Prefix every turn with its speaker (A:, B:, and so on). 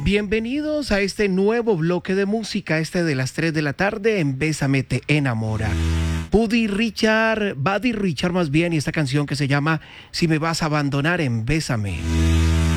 A: Bienvenidos a este nuevo bloque de música, de las 3 de la tarde en Bésame te enamora. Buddy Richard más bien, y esta canción que se llama Si me vas a abandonar en Bésame.